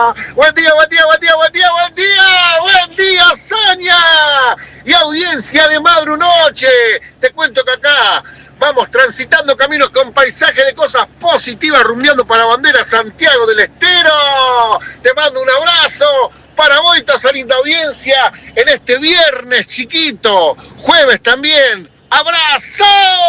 Buen día, buen día, buen día, buen día, buen día, buen día, Sonia y audiencia de Madru Noche. Te cuento que acá vamos transitando caminos con paisaje de cosas positivas, rumbeando para bandera Santiago del Estero. Te mando un abrazo para vos y toda esa linda audiencia en este viernes chiquito, jueves también. ¡Abrazo!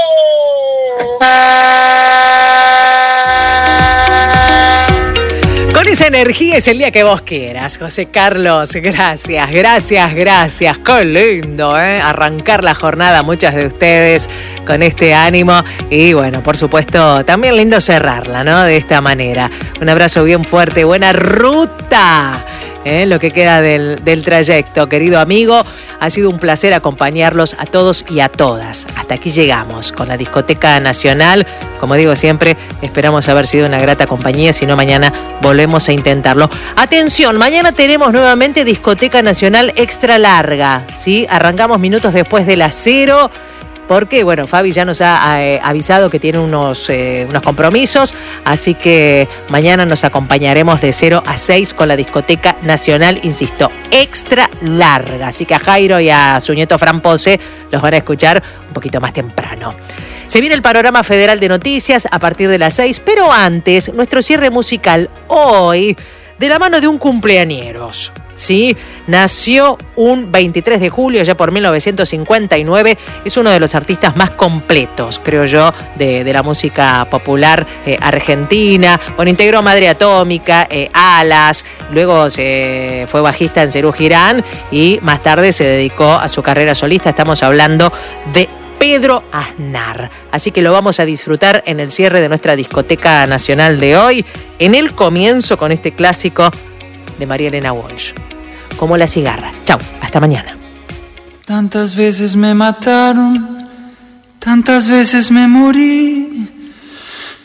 Con esa energía es el día que vos quieras, José Carlos. Gracias, gracias, gracias. Qué lindo, arrancar la jornada, muchas de ustedes con este ánimo. Y bueno, por supuesto, también lindo cerrarla, ¿no? De esta manera. Un abrazo bien fuerte, buena ruta. Lo que queda del trayecto, querido amigo. Ha sido un placer acompañarlos a todos y a todas. Hasta aquí llegamos con la Discoteca Nacional. Como digo siempre, esperamos haber sido una grata compañía. Si no, mañana volvemos a intentarlo. Atención, mañana tenemos nuevamente Discoteca Nacional extra larga, ¿sí? Arrancamos minutos después de las 0. Porque, bueno, Fabi ya nos ha avisado que tiene unos compromisos, así que mañana nos acompañaremos de 0 a 6 con la Discoteca Nacional, insisto, extra larga. Así que a Jairo y a su nieto Fran Pose los van a escuchar un poquito más temprano. Se viene el panorama federal de noticias a partir de las 6, pero antes, nuestro cierre musical hoy, de la mano de un cumpleañeros. ¿Sí? Nació un 23 de julio, ya por 1959. Es uno de los artistas más completos, creo yo, de la música popular argentina. Bueno, integró Madre Atómica, Alas, luego fue bajista en Serú Girán y más tarde se dedicó a su carrera solista. Estamos hablando de Pedro Aznar. Así que lo vamos a disfrutar en el cierre de nuestra Discoteca Nacional de hoy, en el comienzo con este clásico de María Elena Walsh, Como la cigarra. Chau, hasta mañana. Tantas veces me mataron, tantas veces me morí.